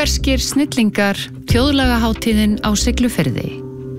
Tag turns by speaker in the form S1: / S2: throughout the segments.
S1: Ungverskir snillingar, þjóðlagahátíðin á Siglufirði.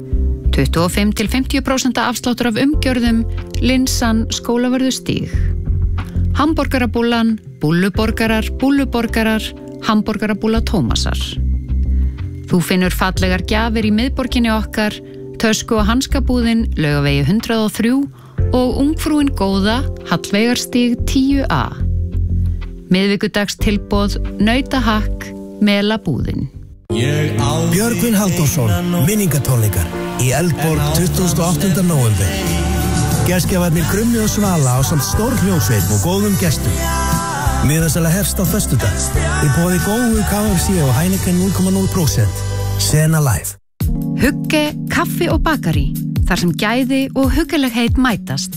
S1: 25–50% afsláttur af umgjörðum, linsan Skólavörðustíg. Hamborgarabúlan, búlluborgarar, hamborgarabúla Tómasar. Þú finnur fallegar gjafir í miðborginni okkar, tösku- og hanskabúðin, Laugavegi 103 og ungfrúin góða, Hallveigarstíg 10A. Miðvikudags tilboð, nautahakk, melabúðin.
S2: Björgvin Halldórsson, minningatónleikar í Eldborg 28. nóvember. Gestgjafarnir Krummi og Svala á samt stór hljómsveit og góðum gestum. Miðasala hefst á föstudag. Í boði góðu KFC og Heineken 0,0%. Sena Live.
S1: Hugge, kaffi og bakari, þar sem gæði og huggulegheit mætast.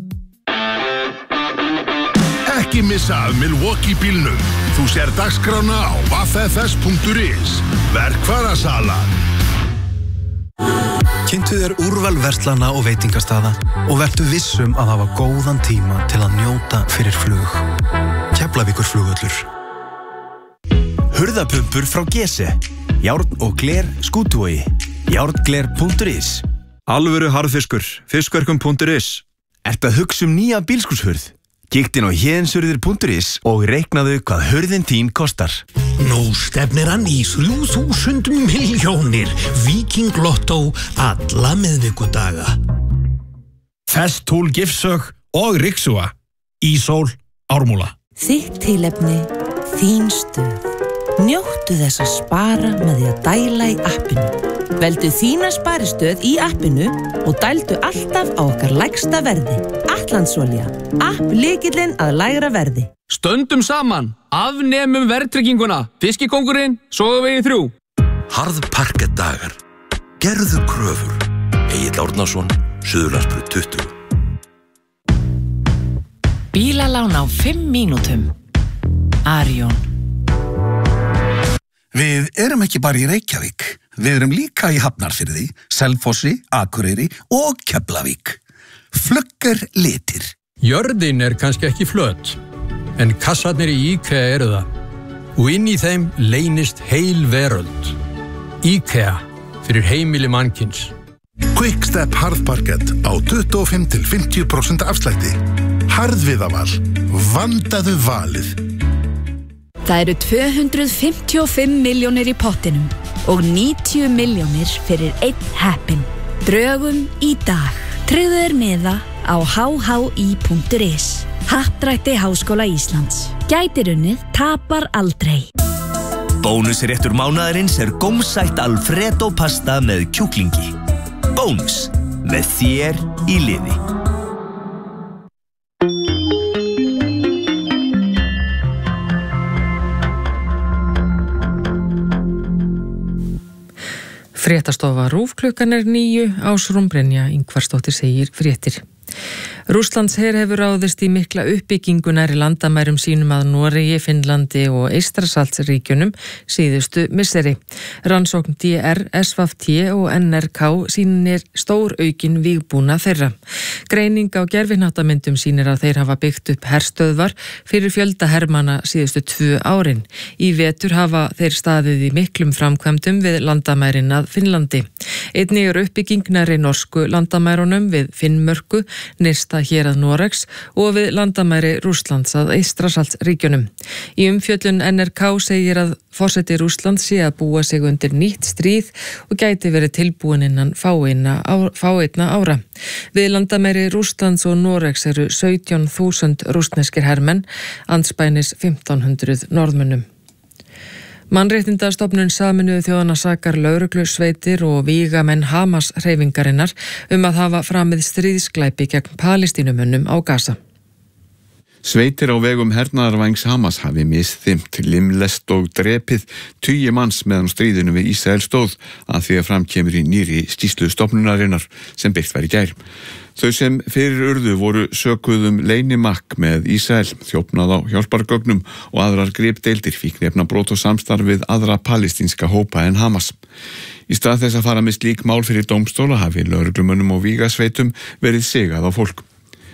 S3: Ekki missa af Milwaukee bílnum. Þú sér dagskrána á www.ffs.is. Verkfærasalan.
S4: Kynntu þér úrval verslana og veitingastaða og vertu vissum að hafa góðan tíma til að njóta fyrir flug. Keflavíkurflugvöllur.
S5: Hurðapumpur frá Gese. Járn og gler Skútuvogi. Járngler.is.
S6: Alvöru harðfiskur. Fiskverkum.is.
S5: Ertu að hugsa nýja bílskúrshurð? Kíktu inn á héðinsurðir.is og reiknaðu hvað hurðin þín kostar.
S7: Nú stefnir hann í 3.000 milljónir. Viking Lotto alla miðvikudaga.
S8: Festool Gifsög og Rixua. Ísól, Ármúla.
S9: Þitt tilefni, þín stöð. Njóttu þess að spara með því að dæla í appinu. Veldu þína sparistöð í appinu og dældu alltaf á okkar lægsta verði. Atlandsolía. App lykillinn að lægra verði.
S10: Stöndum saman. Afnemum verðtrygginguna. Fiskikóngurinn, Sogavegi 3.
S11: Harðparkettdagar. Gerðu kröfur. Egill Árnason, Suðurlandsbraut 20.
S12: Bílalán á 5 mínútum. Arion.
S13: Við erum ekki bara í Reykjavík. Við erum líka í Hafnarfirði, Selfossi, Akureyri og Keflavík. Flugger litir.
S8: Jörðin kannski ekki flöt, en kassarnir í IKEA eru það. Og inn í þeim leynist heil veröld. IKEA fyrir heimili mannkins.
S3: Quickstep harðparkett á 25–50% afslætti. Harðviðaval. Vandaðu valið.
S14: Það eru 255 milljónir í pottinum og 90 milljónir fyrir einn heppinn. Drögum í dag. Tryggðu þér miða á hhi.is. Happdrætti Háskóla Íslands. Gætir unnið, tapar aldrei.
S5: Bónusréttur mánaðarins gómsætt Alfredo pasta með kjúklingi. Bónus, með þér í liði.
S15: Fréttastofa RÚV klukkan 9, Ásrún Brynja Ingvarsdóttir segir fréttir. Rússlands her hefur ráðist í mikla uppbyggingu nærri landamærum sínum að Noregi, Finnlandi og Eystrasaltsríkjunum síðustu misseri. Rannsókn DR, SVT og NRK sýnir stór aukin vígbúna þeirra. Greining á gervihnáttamyndum sýnir að þeir hafa byggt upp herstöðvar fyrir fjölda hermanna síðustu 2 árin. Í vetur hafa þeir staðið í miklum framkvæmdum við landamærin að Finnlandi. Einnig uppbygging nærri norsku landamærunum við Finnmörku, nyrsta hérað Noregs og við landamæri Rússlands að Eystrasaltsríkjunum. Í umfjöllun NRK segir að forseti Rússlands sé að búa sig undir nýtt stríð og gæti verið tilbúin innan fáeinna ára. Við landamæri Rússlands og Noregs eru 17.000 rússneskir hermenn, andspænis 1.500 norðmönnum. Mannréttindastofnun Sameinuðu þjóðanna sakar lögreglusveitir og vígamenn Hamas hreyfingarinnar að hafa framið stríðsglæpi gegn Palestínumönnum á Gaza.
S6: Sveitir á vegum hernaðarvængs Hamas hafi misþyrmt, limlest og drepið 20 manns meðan stríðinu við Ísrael stóð að því að framkemur í nýrri skýrslu stofnunarinnar sem birt var í gær. Þau sem fyrir urðu voru sökuð leynimakk með Ísrael, þjófnað á hjálpargögnum og aðrar gripdeildir, fíkniefnabrot og samstarf við aðra palestínska hópa en Hamas. Í stað þess að fara með slík mál fyrir dómstóla hafi lögreglumönnum og vígasveitum verið sigað á fólk.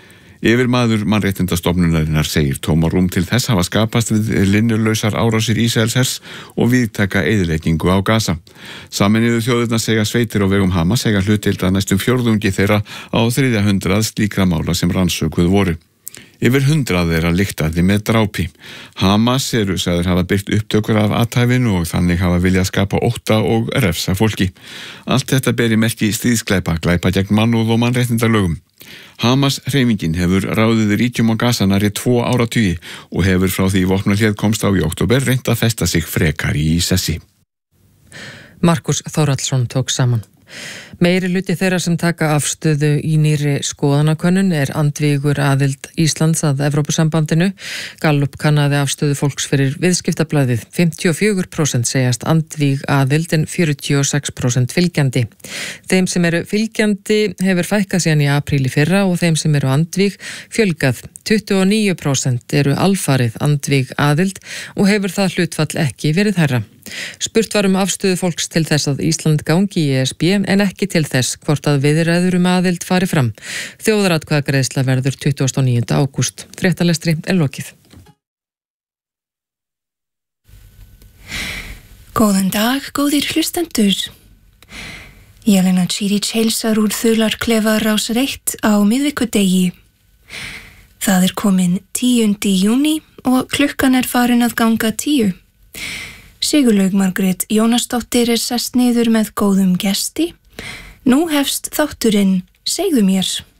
S6: Yfirmaður mannréttindastofnunarinnar segir tómarúm til þess hafa skapast við linnulausar árásir Ísraelshers og víðtæka eyðileggingu á Gaza. Sameinuðu þjóðirnar segja sveitir á vegum Hamas eiga hlutdeild að næstum fjórðungi þeirra á 300 slíkra mála sem rannsökuð voru. Yfir 100 þeirra lyktaði með drápi. Hamas eru sagðir hafa birt upptökur af athæfinu og þannig hafa viljað skapa ótta og refsa fólki. Allt þetta beri merki stríðsglæpa, glæpa gegn mannúð og mannréttindalögum. Hamas hreyfingin hefur ráðið ríkjum á Gaza nærri 2 áratugi og hefur frá því vopnahléð komst á í október reynt að festa sig frekar í sessi.
S15: Markus Þórhallsson tók saman. Meiri hluti þeirra sem taka afstöðu í nýrri skoðanakönnun andvígur aðild Íslands að Evrópusambandinu. Gallup kannaði afstöðu fólks fyrir viðskiptablaðið. 54% segjast andvíg aðild en 46% fylgjandi. Þeim sem eru fylgjandi hefur fækkað síðan í apríl í fyrra og þeim sem eru andvíg fjölgað. 29% eru alfarið andvíg aðild og hefur það hlutfall ekki verið hærra. Spurt var afstöðu fólks til þess að Ísland gangi í ESB en ekki til þess hvort að viðræður aðild fari fram. Þjóðaratkvæðagreiðsla verður 29. ágúst. Fréttalestri lokið.
S16: Góðan dag, góðir hlustendur. Jelena Čirić heilsar úr Þularklefa Rásar 1 á miðvikudegi. Það komin 10. júní og klukkan farin að ganga 10. Sigurlaug Margrét Jónasdóttir sest niður með góðum gesti. Nú hefst þátturinn Segðu mér.